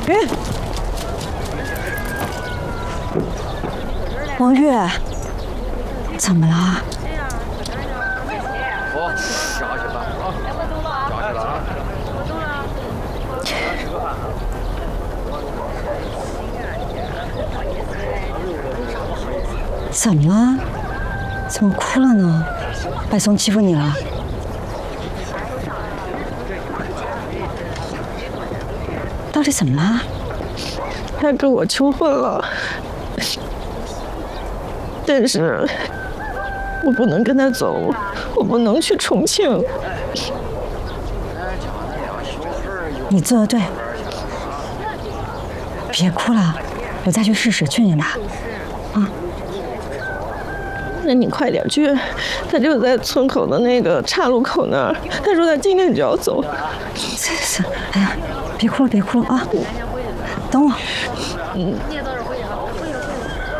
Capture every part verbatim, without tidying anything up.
玉，王玉，怎么了？ 哦，下去吧啊！下去了啊！ 怎么了？怎么哭了呢？白松欺负你了？到底怎么了？ 他跟我求婚了，但是我不能跟他走，我不能去重庆。 你做的对，别哭了，我再去试试，去你哪？啊。 那你快点去，他就在村口的那个岔路口那儿。他说他今天就要走。 是是，哎呀，别哭了，别哭了啊！等我。嗯。你也早点回去啊！回去回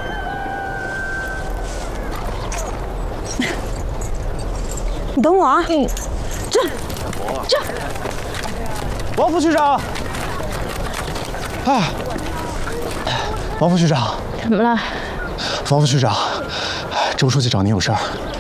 去。你等我啊！嗯。这，这。 王副局长。啊。王副局长。 怎么了？ 王副局长。周书记找您有事儿。